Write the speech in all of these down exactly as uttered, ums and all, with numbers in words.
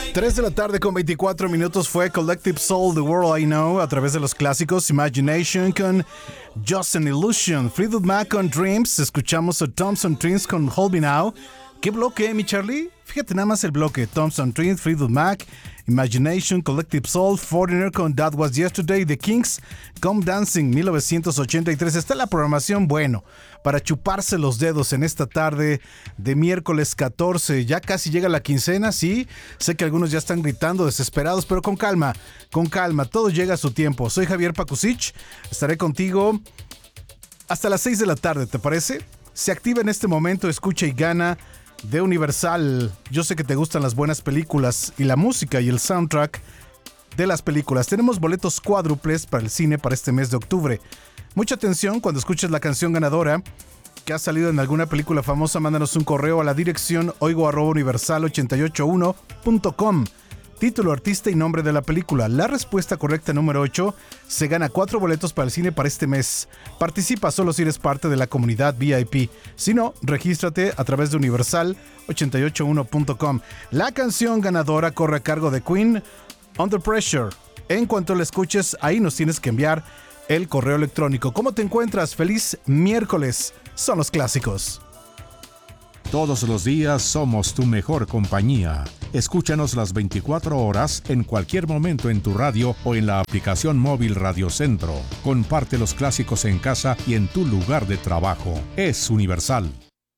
tres de la tarde con veinticuatro minutos fue Collective Soul, The World I Know, a través de los clásicos Imagination con Just an Illusion, Fleetwood Mac con Dreams, escuchamos a Thompson Twins con Hold Me Now. ¿Qué bloque, mi Charlie? Fíjate nada más el bloque. Thompson Twins, Fleetwood Mac, Imagination, Collective Soul, Foreigner con That Was Yesterday, The Kings, Come Dancing, mil novecientos ochenta y tres. Está la programación, bueno, para chuparse los dedos en esta tarde de miércoles catorce. Ya casi llega la quincena, sí. Sé que algunos ya están gritando desesperados, pero con calma, con calma. Todo llega a su tiempo. Soy Javier Pakusich. Estaré contigo hasta las seis de la tarde, ¿te parece? Se activa en este momento Escucha y Gana de Universal. Yo sé que te gustan las buenas películas y la música y el soundtrack de las películas. Tenemos boletos cuádruples para el cine para este mes de octubre. Mucha atención cuando escuches la canción ganadora que ha salido en alguna película famosa. Mándanos un correo a la dirección oigo arroba universal ochenta y ocho uno punto com. Título, artista y nombre de la película. La respuesta correcta número ocho se gana cuatro boletos para el cine para este mes. Participa solo si eres parte de la comunidad V I P. Si no, regístrate a través de universal ochenta y ocho uno punto com. La canción ganadora corre a cargo de Queen, Under Pressure. En cuanto la escuches, ahí nos tienes que enviar el correo electrónico. ¿Cómo te encuentras? Feliz miércoles. Son los clásicos. Todos los días somos tu mejor compañía. Escúchanos las veinticuatro horas en cualquier momento en tu radio o en la aplicación móvil Radio Centro. Comparte los clásicos en casa y en tu lugar de trabajo. Es Universal.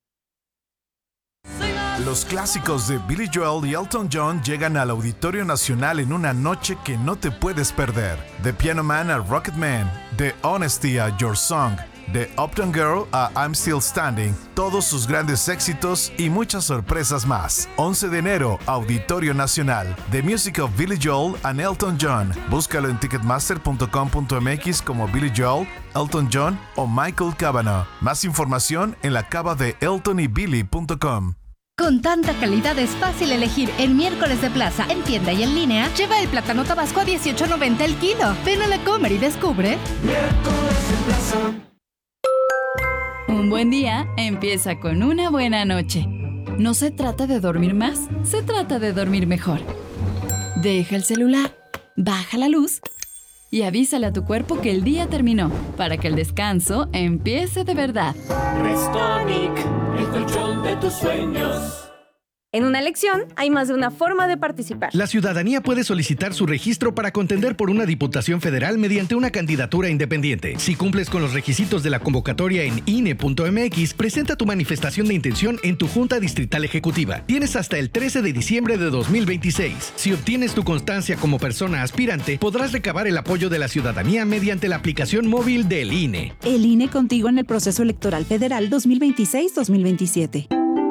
Los clásicos de Billy Joel y Elton John llegan al Auditorio Nacional en una noche que no te puedes perder. De Piano Man a Rocket Man, de Honesty a Your Song, de Uptown Girl a I'm Still Standing, todos sus grandes éxitos y muchas sorpresas más. once de enero, Auditorio Nacional. The Music of Billy Joel and Elton John. Búscalo en ticketmaster punto com punto m x como Billy Joel, Elton John o Michael Cavanaugh. Más información en la cava de elton y billy punto com. Con tanta calidad es fácil elegir en miércoles de plaza, en tienda y en línea. Lleva el plátano tabasco a dieciocho noventa el kilo. Ven a la Comer y descubre. Miércoles de plaza. Un buen día empieza con una buena noche. No se trata de dormir más, se trata de dormir mejor. Deja el celular, baja la luz y avísale a tu cuerpo que el día terminó, para que el descanso empiece de verdad. Restonic, el colchón de tus sueños. En una elección hay más de una forma de participar. La ciudadanía puede solicitar su registro para contender por una diputación federal mediante una candidatura independiente. Si cumples con los requisitos de la convocatoria en I N E punto m x, presenta tu manifestación de intención en tu Junta Distrital Ejecutiva. Tienes hasta el trece de diciembre de dos mil veintiséis. Si obtienes tu constancia como persona aspirante, podrás recabar el apoyo de la ciudadanía mediante la aplicación móvil del I N E. El I N E contigo en el proceso electoral federal dos mil veintiséis dos mil veintisiete.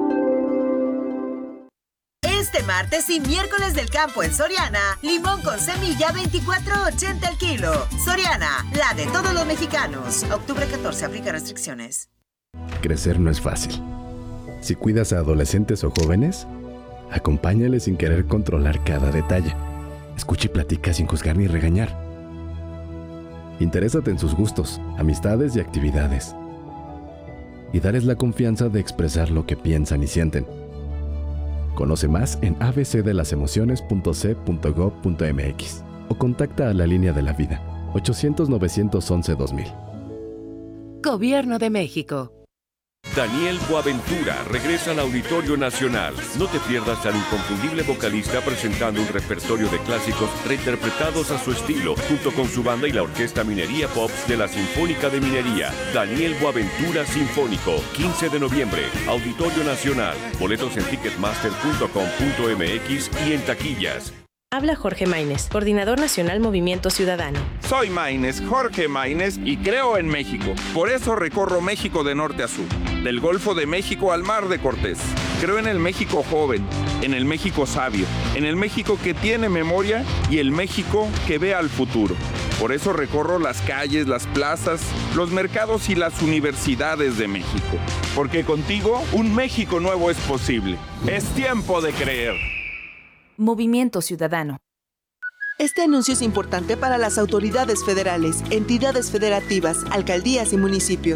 Este martes y miércoles del campo en Soriana, limón con semilla veinticuatro ochenta el kilo. Soriana, la de todos los mexicanos. Octubre catorce, aplica restricciones. Crecer no es fácil. Si cuidas a adolescentes o jóvenes, acompáñales sin querer controlar cada detalle. Escucha y platica sin juzgar ni regañar. Interésate en sus gustos, amistades y actividades. Y dales la confianza de expresar lo que piensan y sienten. Conoce más en a b c de las emociones punto c punto gov punto m x o contacta a la línea de la vida ochocientos novecientos once dos mil. Gobierno de México. Daniel Boaventura regresa al Auditorio Nacional. No te pierdas al inconfundible vocalista presentando un repertorio de clásicos reinterpretados a su estilo, junto con su banda y la Orquesta Minería Pops de la Sinfónica de Minería. Daniel Boaventura Sinfónico, quince de noviembre, Auditorio Nacional. Boletos en ticketmaster punto com punto m x y en taquillas. Habla Jorge Maínez, Coordinador Nacional Movimiento Ciudadano. Soy Maínez, Jorge Maínez, y creo en México. Por eso recorro México de norte a sur, del Golfo de México al Mar de Cortés. Creo en el México joven, en el México sabio, en el México que tiene memoria y el México que ve al futuro. Por eso recorro las calles, las plazas, los mercados y las universidades de México. Porque contigo, un México nuevo es posible. Es tiempo de creer. Movimiento Ciudadano. Este anuncio es importante para las autoridades federales, entidades federativas, alcaldías y municipios.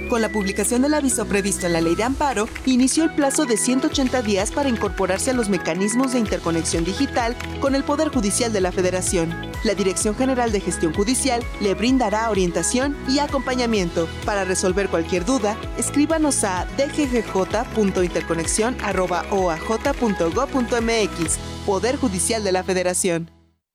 Con la publicación del aviso previsto en la Ley de Amparo, inició el plazo de ciento ochenta días para incorporarse a los mecanismos de interconexión digital con el Poder Judicial de la Federación. La Dirección General de Gestión Judicial le brindará orientación y acompañamiento. Para resolver cualquier duda, escríbanos a d g g j punto interconexión arroba o a j punto gob punto m x. Poder Judicial de la Federación.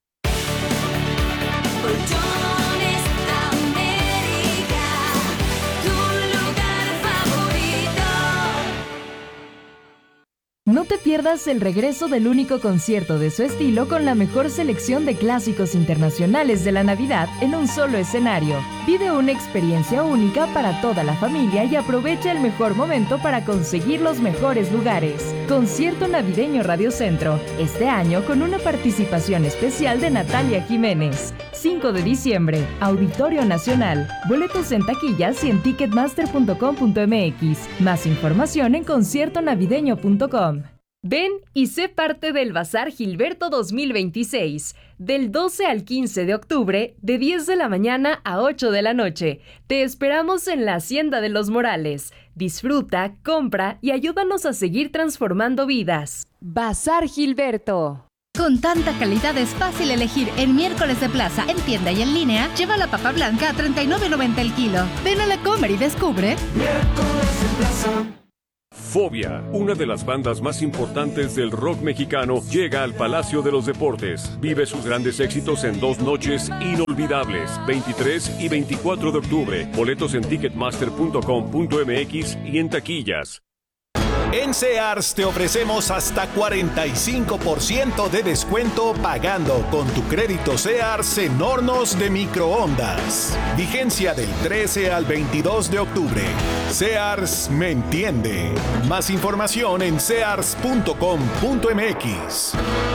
No te pierdas el regreso del único concierto de su estilo con la mejor selección de clásicos internacionales de la Navidad en un solo escenario. Vive una experiencia única para toda la familia y aprovecha el mejor momento para conseguir los mejores lugares. Concierto Navideño Radio Centro, este año con una participación especial de Natalia Jiménez. cinco de diciembre, Auditorio Nacional. Boletos en taquillas y en ticketmaster punto com punto m x. Más información en concierto navideño punto com. Ven y sé parte del Bazar Gilberto dos mil veintiséis, del doce al quince de octubre, de diez de la mañana a ocho de la noche. Te esperamos en la Hacienda de los Morales. Disfruta, compra y ayúdanos a seguir transformando vidas. Bazar Gilberto. Con tanta calidad es fácil elegir en miércoles de plaza, en tienda y en línea. Lleva la papa blanca a treinta y nueve noventa el kilo. Ven a la Comer y descubre. Miércoles de plaza. Fobia, una de las bandas más importantes del rock mexicano, llega al Palacio de los Deportes. Vive sus grandes éxitos en dos noches inolvidables, veintitrés y veinticuatro de octubre. Boletos en ticketmaster punto com punto m x y en taquillas. En Sears te ofrecemos hasta cuarenta y cinco por ciento de descuento pagando con tu crédito Sears en hornos de microondas. Vigencia del trece al veintidós de octubre. Sears me entiende. Más información en sears punto com punto m x.